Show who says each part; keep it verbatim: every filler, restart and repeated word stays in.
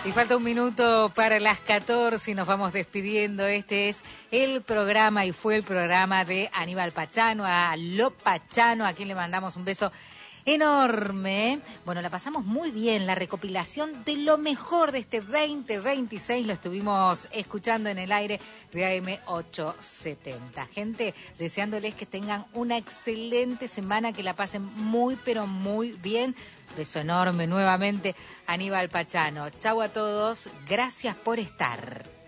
Speaker 1: Y falta un minuto para las catorce y nos vamos despidiendo. Este es el programa y fue el programa de Aníbal Pachano, a Lo Pachano, a quien le mandamos un beso enorme. Bueno, la pasamos muy bien, la recopilación de lo mejor de este veinte veintiséis lo estuvimos escuchando en el aire de A M ochocientos setenta. Gente, deseándoles que tengan una excelente semana, que la pasen muy, pero muy bien. Beso enorme nuevamente, Aníbal Pachano. Chau a todos, gracias por estar.